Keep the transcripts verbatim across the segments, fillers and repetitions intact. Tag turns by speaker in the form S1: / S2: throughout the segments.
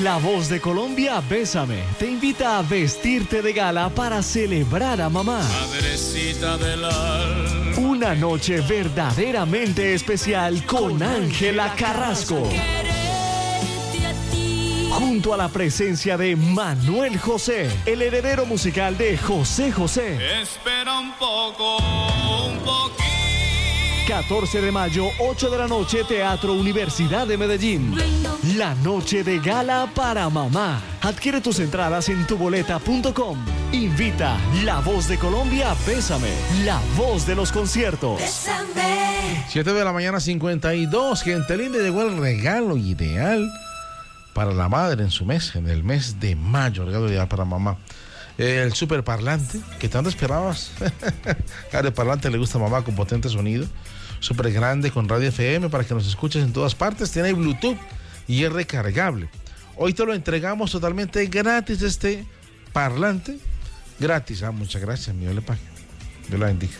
S1: La Voz de Colombia, Bésame, te invita a vestirte de gala para celebrar a mamá.
S2: Madrecita del alma.
S1: Una noche verdaderamente especial con Ángela Carrasco. Junto a la presencia de Manuel José, el heredero musical de José José.
S2: Espera un poco, un poquito.
S1: catorce de mayo, ocho de la noche, Teatro Universidad de Medellín. La noche de gala para mamá. Adquiere tus entradas en tuboleta punto com. Invita La Voz de Colombia, Bésame, la voz de los conciertos.
S3: Bésame. siete de la mañana, cincuenta y dos. Gente linda, llegó el regalo ideal para la madre en su mes, en el mes de mayo. Regalo ideal para mamá. El super parlante que tanto esperabas. El parlante le gusta a mamá, con potente sonido, súper grande, con radio F M para que nos escuches en todas partes. Tiene Bluetooth y es recargable. Hoy te lo entregamos totalmente gratis, este parlante. Gratis. Ah, muchas gracias, mi Dios le pague. Dios la bendiga.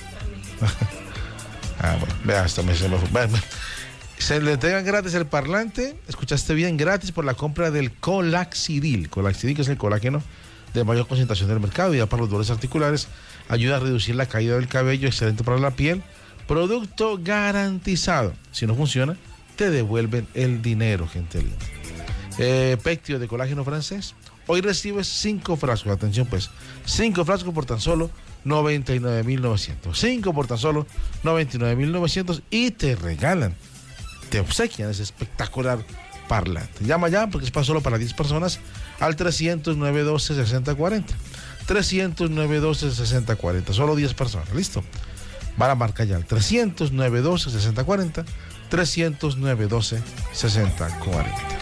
S3: Ah, bueno, vea, hasta me se me fue. Se le entregan gratis el parlante. Escuchaste bien, gratis por la compra del Colaxidil. Colaxidil, que es el colágeno de mayor concentración del mercado, y para los dolores articulares, ayuda a reducir la caída del cabello, excelente para la piel, producto garantizado. Si no funciona, te devuelven el dinero, gente linda. Eh, Pectio de colágeno francés. Hoy recibes cinco frascos, atención pues, cinco frascos por tan solo noventa y nueve mil novecientos. cinco por tan solo noventa y nueve mil novecientos y te regalan, te obsequian ese espectacular parlante. Llama ya porque es para solo para diez personas al trescientos nueve doce sesenta cuarenta. trescientos nueve doce sesenta cuarenta. Solo diez personas. ¿Listo? Van a marcar ya al trescientos nueve doce sesenta cuarenta. trescientos nueve doce sesenta cuarenta.